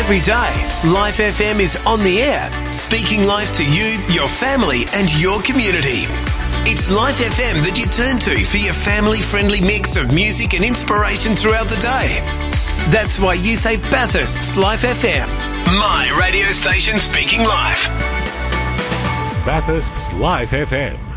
every day, Life FM is on the air, speaking life to you, your family and your community. It's Life FM that you turn to for your family-friendly mix of music and inspiration throughout the day. That's why you say Bathurst's Life FM, my radio station speaking life. Bathurst's Life FM.